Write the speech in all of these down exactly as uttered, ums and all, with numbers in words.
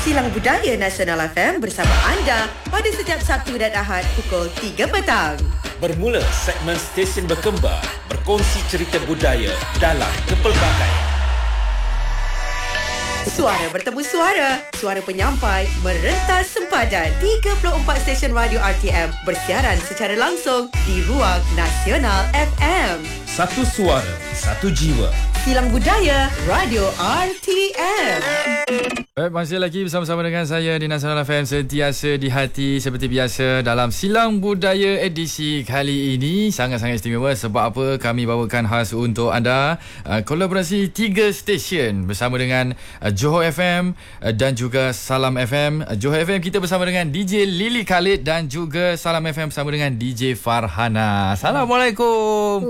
Silang Budaya Nasional F M bersama anda pada setiap Sabtu dan Ahad pukul tiga petang. Bermula segmen stesen berkembar, berkongsi cerita budaya dalam kepelbagaian. Suara bertemu suara, suara penyampai merentas sempadan. tiga puluh empat stesen radio R T M bersiaran secara langsung di ruang Nasional F M. Satu suara, satu jiwa. Silang Budaya Radio R T M. Baik, masih lagi bersama-sama dengan saya di Nasional F M, sentiasa di hati seperti biasa dalam Silang Budaya edisi kali ini. Sangat-sangat istimewa sebab apa? Kami bawakan khas untuk anda uh, kolaborasi tiga stesen bersama dengan uh, Johor F M uh, dan juga Salam F M. Uh, Johor F M kita bersama dengan D J Lily Khalid dan juga Salam F M bersama dengan D J Farhana. Assalamualaikum.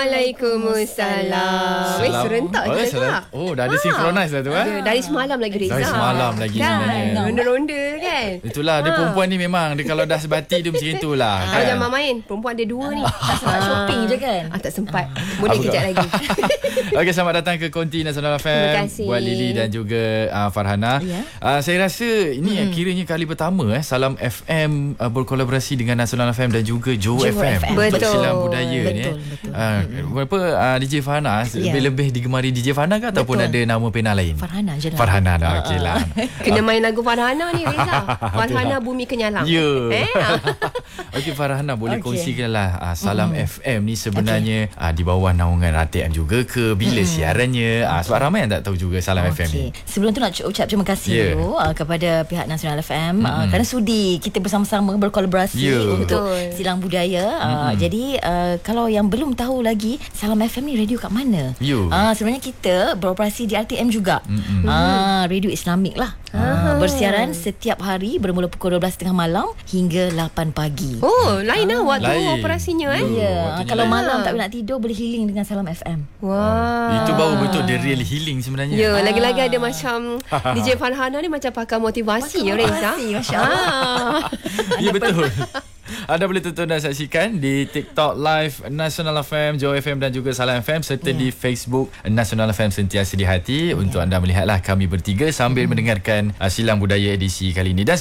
Waalaikumsalam. Weh, serentak oh, je serentak. Oh, dah ada ha. Synchronize lah tu eh. Dari semalam lagi Reza. Dari semalam lagi kan? sebenarnya. Ronda-ronda kan. Itulah dia ha. Perempuan ni memang dia kalau dah sebati dia macam itulah. Kalau Kan? jangan main, perempuan ada dua ni. Tak sempat shopping je kan. Ah, tak sempat. Boleh kejap lagi. Okey, selamat datang ke Konti Nasional F M. Terima kasih. Buat Lily dan juga uh, Farhana. Ya. Uh, saya rasa ini hmm. kiranya kali pertama eh Salam F M uh, berkolaborasi dengan Nasional F M dan juga Johor F M. Betul. Silang budaya Betul, ni. Eh. betul. Uh, hmm. Apa uh, D J Farhana Ya. lebih digemari D J Farhana ke ataupun Betul. ada nama pena lain? Farhana je lah. Farhana dah okeylah. Kena main lagu Farhana ni Reza. Farhana Bumi Kenyalang. Ya. Eh? Okey Farhana, boleh Okey. kongsikanlah uh, Salam mm. F M ni sebenarnya okay. uh, di bawah naungan R T M juga ke, bila mm. siarannya? Uh, sebab ramai yang tak tahu juga Salam okay. F M ni. Sebelum tu nak ucap terima kasih yeah. dulu uh, kepada pihak Nasional F M mm. uh, kerana sudi kita bersama-sama berkolaborasi yeah. untuk Betul. Silang Budaya. Uh, mm. Jadi uh, kalau yang belum tahu lagi Salam F M ni radio kat mana? You. Uh, sebenarnya kita beroperasi di R T M juga. Mm-mm. Uh, radio Islamik lah. Uh, bersiaran setiap hari bermula pukul dua belas tiga puluh malam hingga lapan pagi. Oh, lain lah waktu Lain. operasinya eh. Ya, waktunya kalau lain. malam tak nak tidur boleh healing dengan Salam F M. Wah. Itu baru betul the real healing sebenarnya. Ya, lagi-lagi ada macam D J Farhana ni macam pakar motivasi ya Reza. Motivasi, Masya Allah. Ya betul. Anda boleh tonton dan saksikan di TikTok Live Nasional F M, Johor F M dan juga Salam F M serta yeah. di Facebook Nasional F M sentiasa di hati yeah. untuk anda melihatlah kami bertiga sambil mm. mendengarkan uh, Silang Budaya edisi kali ini. Dan